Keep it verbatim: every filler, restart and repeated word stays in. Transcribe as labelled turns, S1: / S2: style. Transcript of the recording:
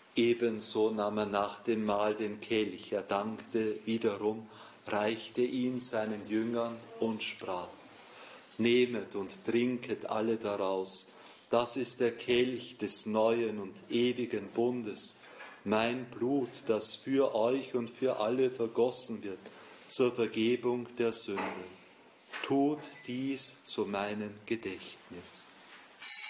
S1: Ebenso nahm er nach dem Mahl den Kelch, er dankte wiederum, reichte ihn seinen Jüngern und sprach: Nehmet und trinket alle daraus, das ist der Kelch des neuen und ewigen Bundes, mein Blut, das für euch und für alle vergossen wird, zur Vergebung der Sünden. Tut dies zu meinem Gedächtnis.